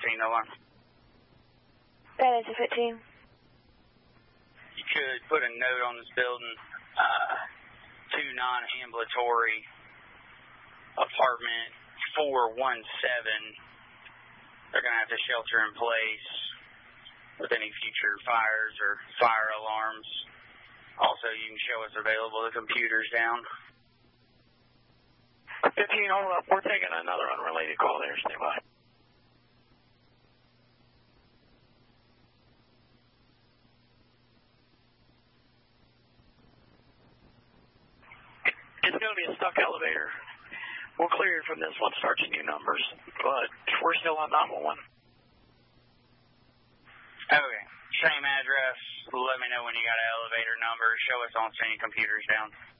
15 alarm. That is a 15. You could put a note on this building, 2 non-ambulatory, apartment 417. They're going to have to shelter in place with any future fires or fire alarms. Also, you can show us available the computers down. 15, hold up. We're taking another unrelated call there. Stay by. It's going to be a stuck elevator. We'll clear it from this one, start your new numbers, but we're still on 911. Okay. Same address. Let me know when you got an elevator number. Show us on any computers down.